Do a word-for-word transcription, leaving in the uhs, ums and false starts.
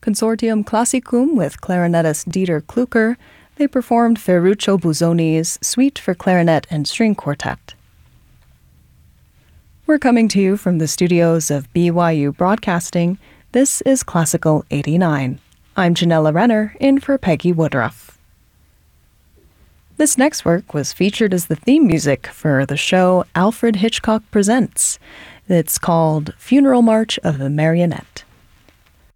Consortium Classicum with clarinetist Dieter Klucker, they performed Ferruccio Busoni's Suite for Clarinet and String Quartet. We're coming to you from the studios of B Y U Broadcasting. This is Classical eighty-nine. I'm Janella Renner, in for Peggy Woodruff. This next work was featured as the theme music for the show Alfred Hitchcock Presents. It's called Funeral March of the Marionette.